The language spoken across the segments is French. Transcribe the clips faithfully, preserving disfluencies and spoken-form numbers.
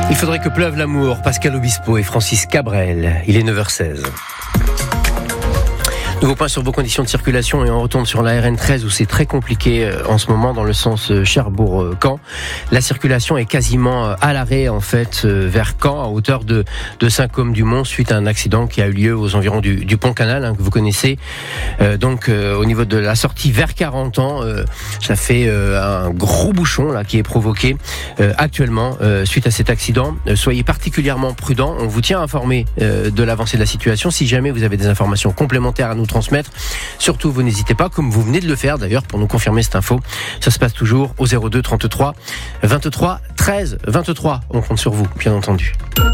Il faudrait que pleuve l'amour, Pascal Obispo et Francis Cabrel. Il est neuf heures seize. Nouveau point sur vos conditions de circulation et on retourne sur la R N treize où c'est très compliqué en ce moment dans le sens Cherbourg-Caen. La circulation est quasiment à l'arrêt en fait vers Caen à hauteur de, de Saint-Côme-du-Mont suite à un accident qui a eu lieu aux environs du, du pont Canal hein, que vous connaissez. Euh, donc euh, au niveau de la sortie vers quarante ans, euh, ça fait euh, un gros bouchon là qui est provoqué euh, actuellement euh, suite à cet accident. Euh, soyez particulièrement prudents. On vous tient informé euh, de l'avancée de la situation. Si jamais vous avez des informations complémentaires à nous transmettre. Surtout, vous n'hésitez pas, comme vous venez de le faire d'ailleurs, pour nous confirmer cette info. Ça se passe toujours au zéro deux trente-trois vingt-trois treize vingt-trois. On compte sur vous, bien entendu.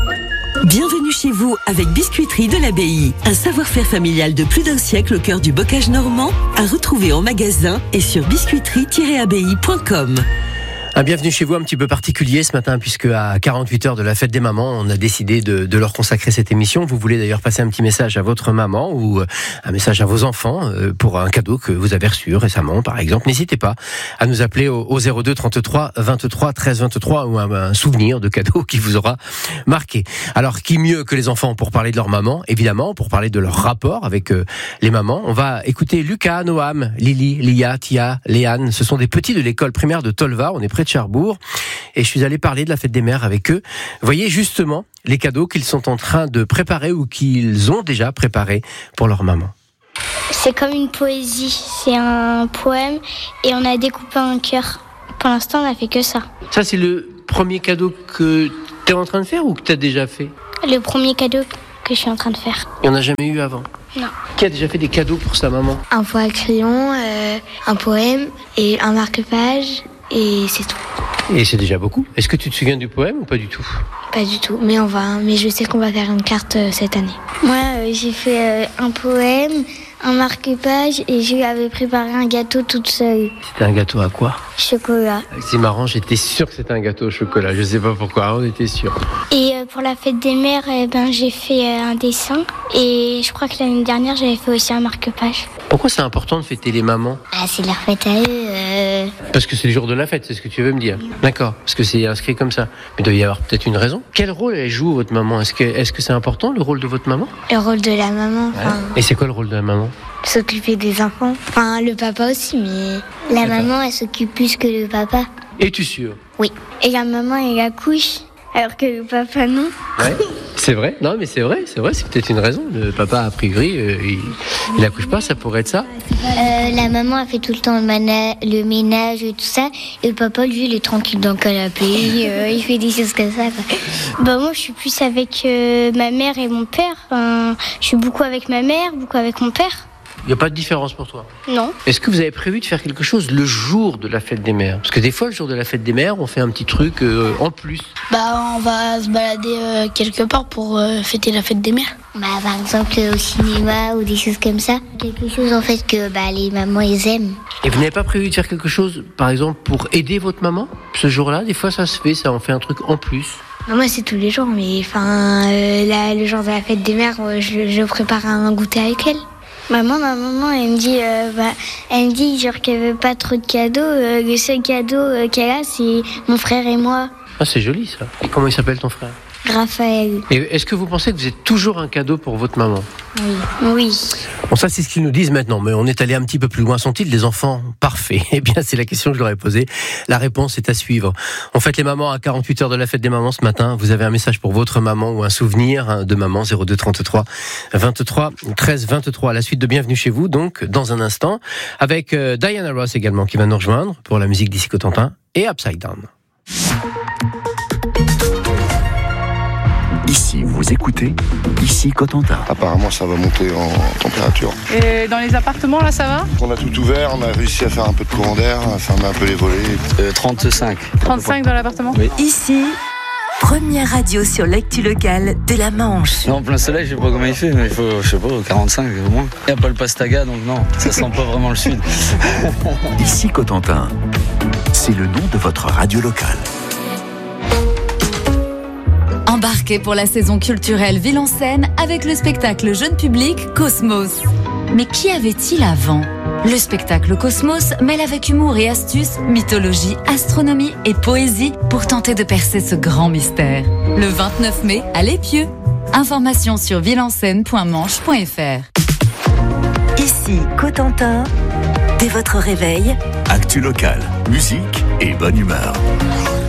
Bienvenue chez vous avec Biscuiterie de l'Abbaye. Un savoir-faire familial de plus d'un siècle au cœur du bocage normand, à retrouver en magasin et sur biscuiterie tiret abbaye point com. Un bienvenue chez vous un petit peu particulier ce matin puisque à quarante-huit heures de la fête des mamans, on a décidé de, de leur consacrer cette émission. Vous voulez d'ailleurs passer un petit message à votre maman ou un message à vos enfants pour un cadeau que vous avez reçu récemment par exemple. N'hésitez pas à nous appeler au, au zéro deux trente-trois vingt-trois treize vingt-trois ou un, un souvenir de cadeau qui vous aura marqué. Alors qui mieux que les enfants pour parler de leur maman, évidemment, pour parler de leur rapport avec euh, les mamans. On va écouter Lucas, Noam, Lily, Lia, Tia, Léane. Ce sont des petits de l'école primaire de Tolva. On est près de Cherbourg et je suis allé parler de la fête des mères avec eux. Voyez justement les cadeaux qu'ils sont en train de préparer ou qu'ils ont déjà préparés pour leur maman. C'est comme une poésie, c'est un poème et on a découpé un cœur. Pour l'instant, on n'a fait que ça. Ça, c'est le premier cadeau que tu es en train de faire ou que tu as déjà fait ? Le premier cadeau que je suis en train de faire. Il n'y en a jamais eu avant ? Non. Qui a déjà fait des cadeaux pour sa maman ? Un pot à crayon, euh, un poème et un marque-page. Et c'est tout. Et c'est déjà beaucoup. Est-ce que tu te souviens du poème ou pas du tout ? Pas du tout, mais on va. Mais je sais qu'on va faire une carte euh, cette année. Moi, euh, j'ai fait euh, un poème, un marque-page et j'avais préparé un gâteau toute seule. C'était un gâteau à quoi ? Chocolat. C'est marrant, j'étais sûr que c'était un gâteau au chocolat. Je sais pas pourquoi, on était sûr. Et euh, pour la fête des mères, eh ben, j'ai fait euh, un dessin. Et je crois que l'année dernière, j'avais fait aussi un marque-page. Pourquoi c'est important de fêter les mamans ? Ah, c'est leur fête à eux. Euh... Parce que c'est le jour de la fête, c'est ce que tu veux me dire. D'accord, parce que c'est inscrit comme ça. Mais il doit y avoir peut-être une raison. Quel rôle elle joue, votre maman ? Est-ce que, est-ce que c'est important, le rôle de votre maman ? Le rôle de la maman. Ouais. Et c'est quoi le rôle de la maman ? S'occuper des enfants. Enfin, le papa aussi, mais... La maman, elle s'occupe plus que le papa. Es-tu sûr ? Oui. Et la maman, elle accouche, alors que le papa, non. Ouais. C'est vrai ? Non, mais c'est vrai, c'est vrai, c'est peut-être une raison. Le papa, a priori, euh, il, il accouche pas, ça pourrait être ça. Euh, la maman a fait tout le temps le, mana- le ménage et tout ça. Et le papa, lui, il est tranquille dans le canapé. euh, il fait des choses comme ça, quoi. Bah, moi, je suis plus avec euh, ma mère et mon père. Enfin, je suis beaucoup avec ma mère, beaucoup avec mon père. Il n'y a pas de différence pour toi ? Non. Est-ce que vous avez prévu de faire quelque chose le jour de la fête des mères ? Parce que des fois, le jour de la fête des mères, on fait un petit truc euh, en plus. Bah, on va se balader euh, quelque part pour euh, fêter la fête des mères. Bah, par exemple, au cinéma ou des choses comme ça. Quelque chose, en fait, que bah, les mamans, ils aiment. Et vous n'avez pas prévu de faire quelque chose, par exemple, pour aider votre maman ? Ce jour-là, des fois, ça se fait, ça en fait un truc en plus. Non, moi, c'est tous les jours, mais enfin, euh, là, le jour de la fête des mères, euh, je, je prépare un goûter avec elle. Maman, ma maman, elle me dit, euh, bah, elle me dit genre qu'elle veut pas trop de cadeaux. Euh, le seul cadeau euh, qu'elle a, c'est mon frère et moi. Ah, c'est joli ça. Et comment il s'appelle ton frère ? Raphaël. Et est-ce que vous pensez que vous êtes toujours un cadeau pour votre maman ? Oui. Oui. Bon, ça, c'est ce qu'ils nous disent maintenant, mais on est allé un petit peu plus loin. Sont-ils des enfants parfaits ? Eh bien, c'est la question que je leur ai posée. La réponse est à suivre. On fête les mamans à quarante-huit heures de la fête des mamans ce matin. Vous avez un message pour votre maman ou un souvenir de maman, zéro deux trente-trois vingt-trois treize vingt-trois. La suite de Bienvenue chez vous, donc, dans un instant, avec euh, Diana Ross également, qui va nous rejoindre pour la musique d'Ici Cotentin et Upside Down. Ici, vous écoutez Ici Cotentin. Apparemment, ça va monter en température. Et dans les appartements, là, ça va ? On a tout ouvert, on a réussi à faire un peu de courant d'air, à fermer un peu les volets. Euh, trente-cinq. trente-cinq dans l'appartement ? Oui. Ici, première radio sur l'actu locale de la Manche. Non, en plein soleil, je sais pas comment il fait, mais il faut, je sais pas, quarante-cinq au moins. Il n'y a pas le Pastaga, donc non, ça sent pas vraiment le sud. Ici Cotentin, c'est le nom de votre radio locale. Embarquez pour la saison culturelle Ville en Seine avec le spectacle jeune public Cosmos. Mais qu'y avait-il avant ? Le spectacle Cosmos mêle avec humour et astuce, mythologie, astronomie et poésie pour tenter de percer ce grand mystère. Le vingt-neuf mai à l'Épieu. Information sur villenscène point manche point f r. Ici Cotentin, dès votre réveil, Actu locale, musique et bonne humeur.